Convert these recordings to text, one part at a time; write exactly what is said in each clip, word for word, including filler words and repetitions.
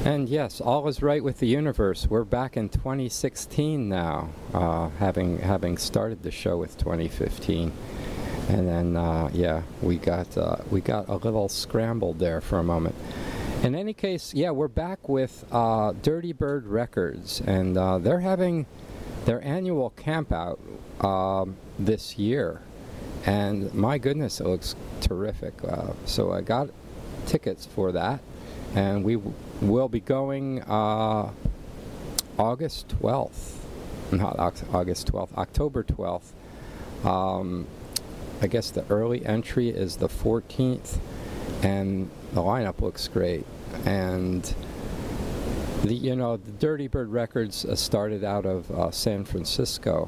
And yes, all is right with the universe. We're back in twenty sixteen now, uh, having having started the show with twenty fifteen, and then uh, yeah, we got uh, we got a little scrambled there for a moment. In any case, yeah, we're back with uh, Dirty Bird Records, and uh, they're having their annual campout um, this year, and my goodness, it looks terrific. Uh, so I got tickets for that, and we w- will be going uh, August twelfth, not August twelfth, October twelfth. Um, I guess the early entry is the fourteenth, and the lineup looks great. And the you know the Dirty Bird Records uh, started out of uh, San Francisco.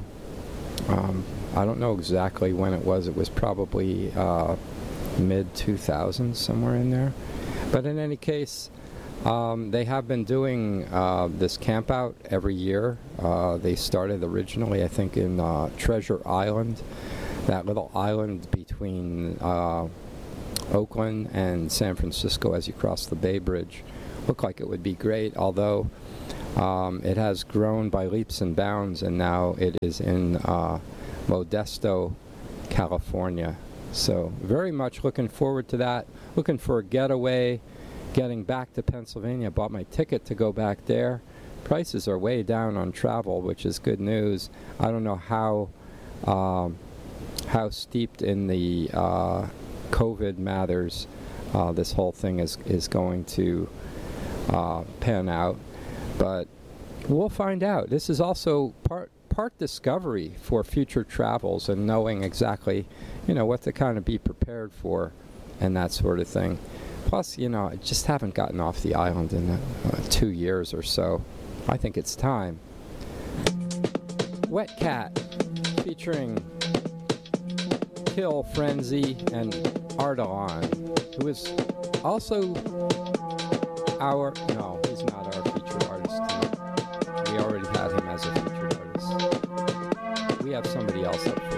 Um, I don't know exactly when it was. It was probably uh, mid two thousands, somewhere in there. But in any case, um, they have been doing uh, this campout every year. Uh, they started originally, I think, in uh, Treasure Island, that little island between uh, Oakland and San Francisco as you cross the Bay Bridge. Looked like it would be great, although um, it has grown by leaps and bounds, and now it is in uh, Modesto, California. So very much looking forward to that. Looking for a getaway, getting back to Pennsylvania. Bought my ticket to go back there. Prices are way down on travel, which is good news. I don't know how um, how steeped in the uh, COVID matters uh, this whole thing is is going to uh, pan out, but we'll find out. This is also part part discovery for future travels and knowing exactly, you know, what to kind of be prepared for and that sort of thing. Plus, you know, I just haven't gotten off the island in uh, two years or so. I think it's time. Wet Cat, featuring Kill Frenzy and Ardalan, who is also our, no, he's not our featured artist tonight. We already had him as a featured artist. We have somebody else up for